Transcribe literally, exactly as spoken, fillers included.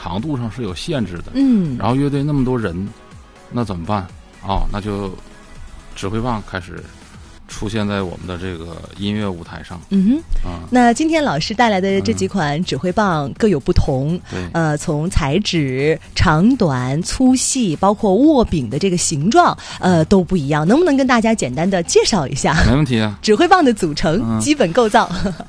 长度上是有限制的。 嗯， 然后乐队那么多人，那怎么办？哦，那就指挥棒开始出现在我们的这个音乐舞台上。 嗯哼， 啊， 那今天老师带来的这几款指挥棒各有不同， 对， 呃，从材质、长短、粗细，包括握柄的这个形状，呃，都不一样。能不能跟大家简单的介绍一下？ 没问题啊。 指挥棒的组成、 嗯、 基本构造。